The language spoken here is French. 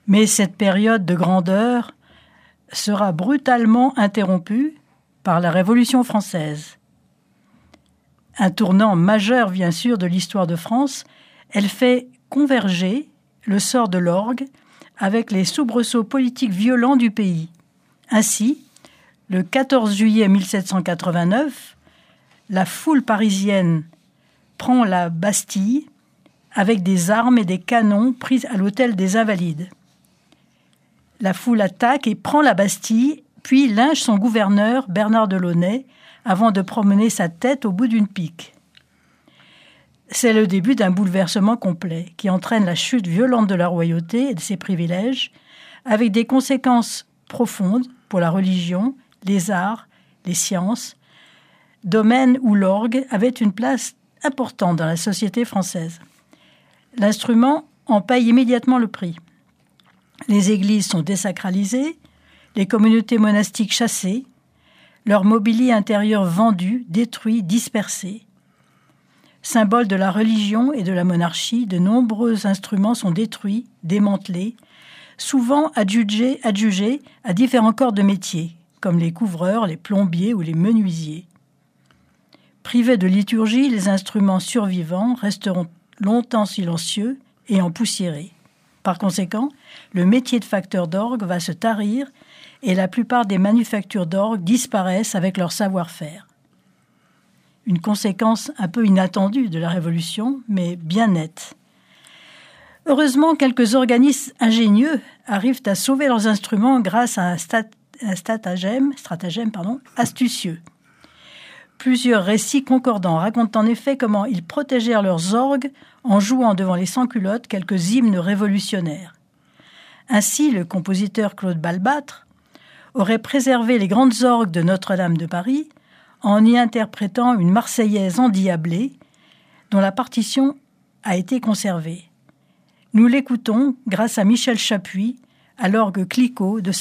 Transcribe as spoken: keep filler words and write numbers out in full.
Mais cette période de grandeur sera brutalement interrompue par la Révolution française. Un tournant majeur, bien sûr, de l'histoire de France, elle fait converger le sort de l'orgue avec les soubresauts politiques violents du pays. Ainsi, le quatorze juillet mille sept cent quatre-vingt-neuf, la foule parisienne prend la Bastille avec des armes et des canons pris à l'hôtel des Invalides. La foule attaque et prend la Bastille, puis lynche son gouverneur, Bernard Delaunay, avant de promener sa tête au bout d'une pique. C'est le début d'un bouleversement complet qui entraîne la chute violente de la royauté et de ses privilèges, avec des conséquences profondes pour la religion, les arts, les sciences, domaine où l'orgue avait une place importante dans la société française. L'instrument en paye immédiatement le prix. Les églises sont désacralisées, les communautés monastiques chassées, leur mobilier intérieur vendu, détruit, dispersé. Symbole de la religion et de la monarchie, de nombreux instruments sont détruits, démantelés, souvent adjugés, adjugés à différents corps de métier, comme les couvreurs, les plombiers ou les menuisiers. Privés de liturgie, les instruments survivants resteront longtemps silencieux et empoussiérés. Par conséquent, le métier de facteur d'orgue va se tarir et la plupart des manufactures d'orgue disparaissent avec leur savoir-faire. Une conséquence un peu inattendue de la Révolution, mais bien nette. Heureusement, quelques organismes ingénieux arrivent à sauver leurs instruments grâce à un, stat- un stratagème, stratagème pardon, astucieux. Plusieurs récits concordants racontent en effet comment ils protégèrent leurs orgues en jouant devant les sans-culottes quelques hymnes révolutionnaires. Ainsi, le compositeur Claude Balbâtre aurait préservé les grandes orgues de Notre-Dame de Paris en y interprétant une Marseillaise endiablée dont la partition a été conservée. Nous l'écoutons grâce à Michel Chapuis à l'orgue Clicquot de